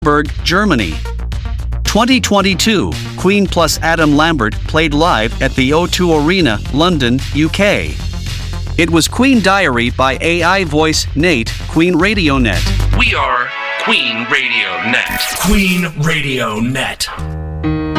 Berg, Germany. 2022, Queen plus Adam Lambert played live at the O2 Arena, London, UK. It was Queen Diary by AI voice Nate, Queen Radio Net. We are Queen Radio Net. Queen Radio Net.